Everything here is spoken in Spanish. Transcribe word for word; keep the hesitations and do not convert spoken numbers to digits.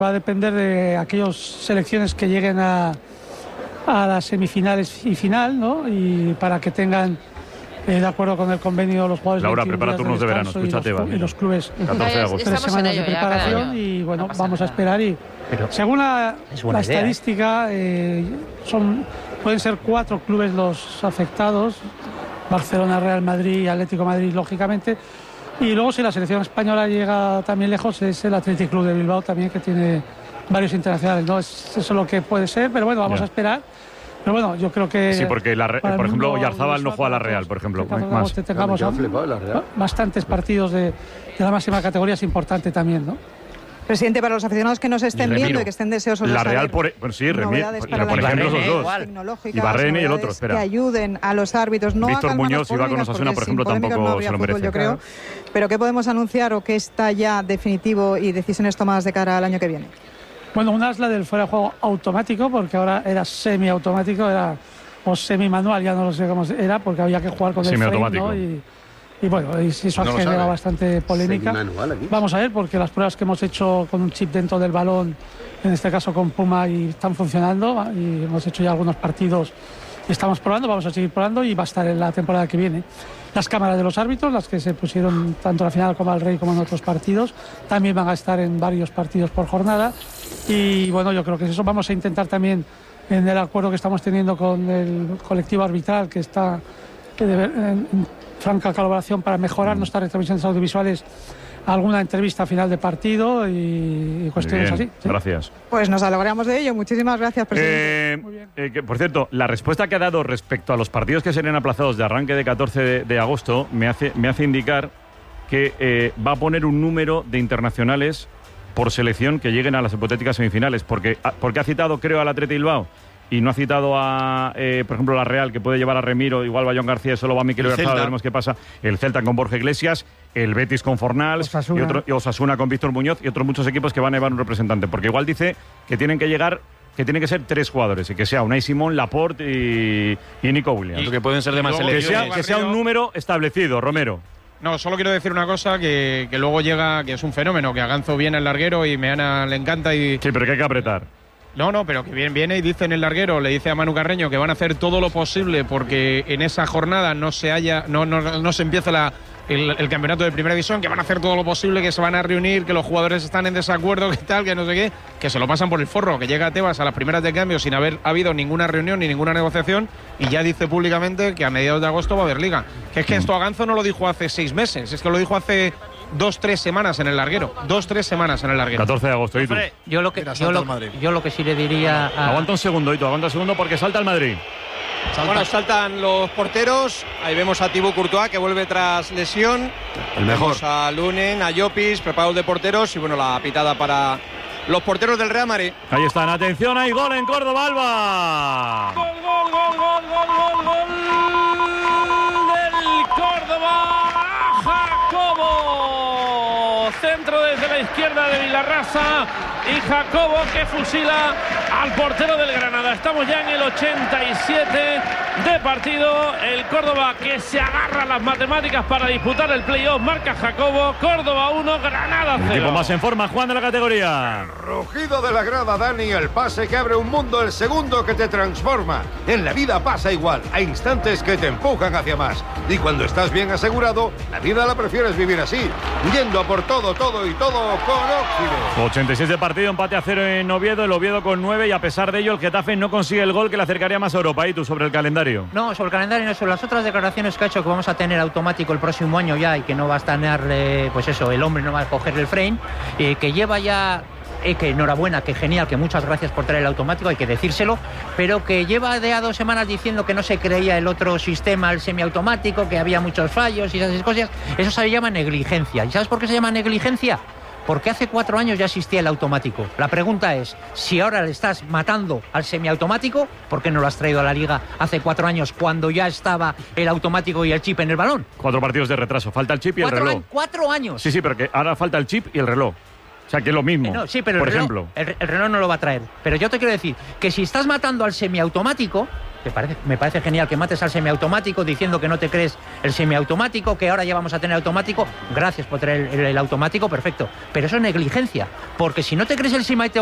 Va a depender de aquellas selecciones que lleguen a, a las semifinales y final, ¿no? Y para que tengan, eh, de acuerdo con el convenio, los jugadores... Laura, prepara turnos de, de verano, escúchate, y los, va. Y los clubes, catorce de agosto. tres semanas ello, de preparación y, bueno, no vamos nada. a esperar. Y Pero según la, la estadística, eh, son, pueden ser cuatro clubes los afectados: Barcelona, Real Madrid y Atlético de Madrid, lógicamente. Y luego, si la selección española llega también lejos, es el Athletic Club de Bilbao también, que tiene varios internacionales, ¿no? Es, eso es lo que puede ser, pero bueno, vamos yeah. a esperar. Pero bueno, yo creo que... Sí, porque, la, por ejemplo, Oyarzábal no juega a la Real, por ejemplo. Más. Tengamos a, bastantes partidos de, de la máxima categoría, es importante también, ¿no? Presidente, para los aficionados que nos estén viendo y que estén deseosos de la saber Real, por, bueno, sí, Remir, para por ejemplo, esos dos. Y Barrene y el otro, espera. Que ayuden a los árbitros. No Víctor Muñoz, si va con Osasuna, por ejemplo, tampoco no se lo fútbol, merece. Yo creo. Pero ¿qué podemos anunciar o qué está ya definitivo y decisiones tomadas de cara al año que viene? Bueno, una es la del fuera de juego automático, porque ahora era semiautomático, era o semi-manual, ya no lo sé cómo era, porque había que jugar con el frame, ¿no? Y, y bueno, eso ha no generado bastante polémica. Vamos a ver, porque las pruebas que hemos hecho con un chip dentro del balón, en este caso con Puma, y están funcionando, y hemos hecho ya algunos partidos y estamos probando, vamos a seguir probando y va a estar en la temporada que viene. Las cámaras de los árbitros, las que se pusieron tanto en la final como al Rey como en otros partidos, también van a estar en varios partidos por jornada. Y bueno, yo creo que eso vamos a intentar también, en el acuerdo que estamos teniendo con el colectivo arbitral, que está en franca colaboración para mejorar nuestras retransmisiones audiovisuales, alguna entrevista final de partido y, y cuestiones bien, así. ¿sí? Gracias. Pues nos alegramos de ello. Muchísimas gracias, presidente. Eh, Muy bien. Eh, que, por cierto, la respuesta que ha dado respecto a los partidos que serían aplazados de arranque de catorce de, de agosto me hace, me hace indicar que eh, va a poner un número de internacionales por selección que lleguen a las hipotéticas semifinales, porque, porque ha citado, creo, al Athletic Bilbao y no ha citado a, eh, por ejemplo, la Real, que puede llevar a Remiro, igual va John García, solo va Mikel Oyarzabal, veremos qué pasa. El Celta con Borja Iglesias, el Betis con Fornals, Osasuna. Y, otro, y Osasuna con Víctor Muñoz y otros muchos equipos que van a llevar un representante, porque igual dice que tienen que llegar, que tienen que ser tres jugadores, y que sea Unai Simón, Laporte y, y Nico Williams. Y que pueden ser de más selecciones. Que sea, que sea un número establecido, Romero. No, solo quiero decir una cosa, que, que luego llega, que es un fenómeno, que a Ganzo viene el larguero y Meana le encanta y... Sí, pero que hay que apretar. No, no, pero que viene, viene y dice en el larguero, le dice a Manu Carreño que van a hacer todo lo posible porque en esa jornada no se haya, no, no, no se empiece la, el, el campeonato de primera división, que van a hacer todo lo posible, que se van a reunir, que los jugadores están en desacuerdo, que tal, que no sé qué, que se lo pasan por el forro, que llega Tebas a las primeras de cambio sin haber habido ninguna reunión ni ninguna negociación y ya dice públicamente que a mediados de agosto va a haber liga. Que es que esto a Ganzo no lo dijo hace seis meses, es que lo dijo hace... Dos, tres semanas en el larguero. Dos, tres semanas en el larguero. catorce de agosto, ¿y tú? Yo lo que, yo lo, yo lo que sí le diría a... Aguanta un segundo, Ito, aguanta un segundo porque salta el Madrid. Salta. Bueno, saltan los porteros. Ahí vemos a Thibaut Courtois, que vuelve tras lesión. El mejor. Vemos a Lunen, a Llopis, preparados de porteros. Y bueno, la pitada para los porteros del Real Madrid. Ahí están, atención, hay gol en Córdoba, Alba. Gol, gol, gol, gol, gol, gol, gol del Córdoba. Jacobo, centro desde la izquierda de Vilarrasa y Jacobo que fusila al portero del Granada. Estamos ya en el ochenta y siete de partido. El Córdoba que se agarra a las matemáticas para disputar el playoff. Marca Jacobo. Córdoba uno, Granada cero. El equipo más en forma, Juan, de la categoría. Rugido de la grada, Dani, el pase que abre un mundo, el segundo que te transforma. En la vida pasa igual, hay instantes que te empujan hacia más. Y cuando estás bien asegurado, la vida la prefieres vivir así, yendo a por todo, todo y todo con Óxido. ochenta y seis de partido, empate a cero en Oviedo, el Oviedo con nueve y a pesar de ello el Getafe no consigue el gol que le acercaría más a Europa. ¿Y tú sobre el calendario? No, sobre el calendario no, sobre las otras declaraciones que ha hecho, que vamos a tener automático el próximo año ya y que no va a estar, eh, pues eso, el hombre no va a coger el frame, eh, que lleva ya... Eh, que enhorabuena, que genial, que muchas gracias por traer el automático, hay que decírselo, pero que lleva de a dos semanas diciendo que no se creía el otro sistema, el semiautomático, que había muchos fallos y esas cosas. Eso se llama negligencia. ¿Y sabes por qué se llama negligencia? Porque hace cuatro años ya existía el automático. La pregunta es, si ahora le estás matando al semiautomático, ¿por qué no lo has traído a la Liga hace cuatro años cuando ya estaba el automático y el chip en el balón? Cuatro partidos de retraso, falta el chip y el reloj. Años, cuatro años. Sí, sí, pero que ahora falta el chip y el reloj. O sea, que es lo mismo, eh, no, sí, pero por el reloj, ejemplo. El, el reloj no lo va a traer. Pero yo te quiero decir que si estás matando al semiautomático, Me parece, me parece genial que mates al semiautomático diciendo que no te crees el semiautomático, que ahora ya vamos a tener automático. Gracias por tener el, el, el automático, perfecto. Pero eso es negligencia, porque si no te crees el semiautomático